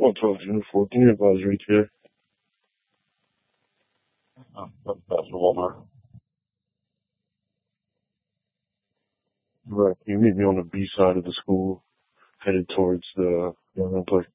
112 June 14 advisory today. That's Walmart. Right. You meet me on the B side of the school, headed towards the government place.